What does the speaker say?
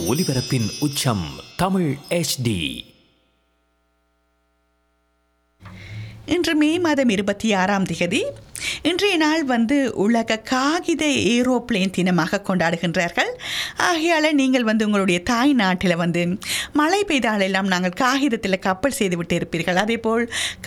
ஒலிபரப்பின் உச்சம் தமிழ் HD. இன்று மே மாதம் 26 இன்றைய நாள் உலக காகித ஏரோப்ளேன் தினமாக கொண்டாடுகின்றார்கள். ஆகையால் நீங்கள் உங்களுடைய தாய் நாட்டில் மழை பெய்தாலெல்லாம் நாங்கள் காகிதத்தில் கப்பல் செய்து விட்டு இருப்பீர்கள். அதேபோல்